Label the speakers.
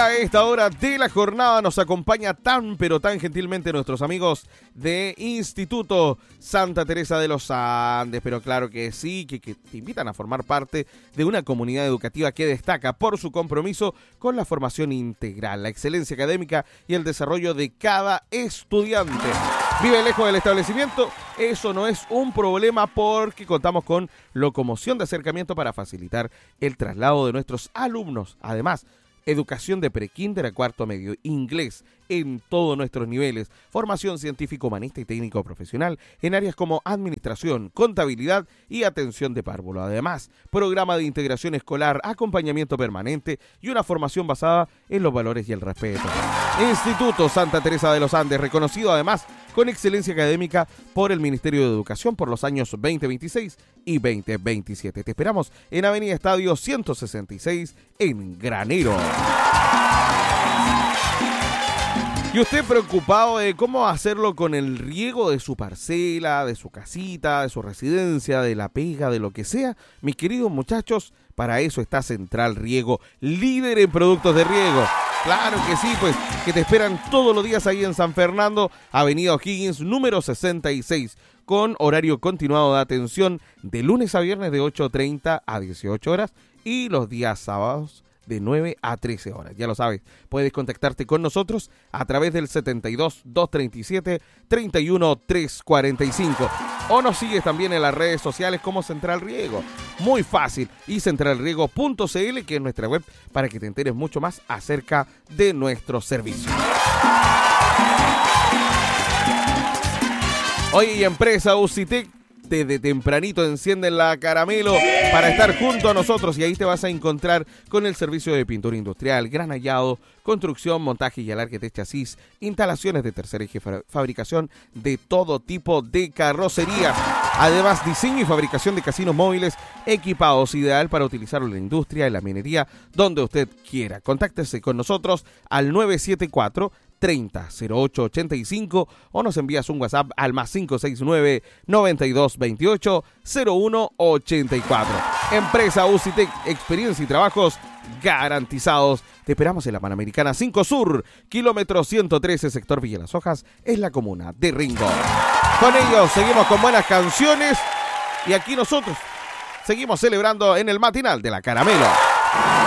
Speaker 1: a esta hora de la jornada nos acompaña tan pero tan gentilmente nuestros amigos de Instituto Santa Teresa de los Andes, pero claro que sí, que te invitan a formar parte de una comunidad educativa que destaca por su compromiso con la formación integral, la excelencia académica y el desarrollo de cada estudiante. Vive lejos del establecimiento, eso no es un problema porque contamos con locomoción de acercamiento para facilitar el traslado de nuestros alumnos. Además, educación de prekinder a cuarto medio, inglés en todos nuestros niveles, formación científico, humanista y técnico profesional en áreas como administración, contabilidad y atención de párvulo. Además, programa de integración escolar, acompañamiento permanente y una formación basada en los valores y el respeto. Instituto Santa Teresa de los Andes, reconocido además con excelencia académica por el Ministerio de Educación por los años 2026 y 2027. Te esperamos en Avenida Estadio 166 en Granero. ¿Y usted preocupado de cómo hacerlo con el riego de su parcela, de su casita, de su residencia, de la pega, de lo que sea? Mis queridos muchachos, para eso está Central Riego, líder en productos de riego. Claro que sí, pues, que te esperan todos los días ahí en San Fernando, Avenida O'Higgins, número 66, con horario continuado de atención de lunes a viernes de 8:30 a 18 horas y los días sábados de 9 a 13 horas. Ya lo sabes, puedes contactarte con nosotros a través del 72-237-31-345 o nos sigues también en las redes sociales como Central Riego. Muy fácil, y centralriego.cl, que es nuestra web, para que te enteres mucho más acerca de nuestros servicios. Oye, y empresa UCITEC, desde tempranito encienden la caramelo para estar junto a nosotros, y ahí te vas a encontrar con el servicio de pintura industrial, granallado, construcción, montaje y alargue de chasis, instalaciones de tercer eje, fabricación de todo tipo de carrocería. Además, diseño y fabricación de casinos móviles equipados, ideal para utilizarlo en la industria, en la minería, donde usted quiera. Contáctese con nosotros al 974-30-0885 o nos envías un WhatsApp al más 569-9228-0184. Empresa UCITEC, experiencia y trabajos garantizados. Te esperamos en la Panamericana 5 Sur, kilómetro 113, sector Villa Las Hojas, en la comuna de Ringo. Con ellos seguimos con buenas canciones y aquí nosotros seguimos celebrando en el matinal de la Caramelo.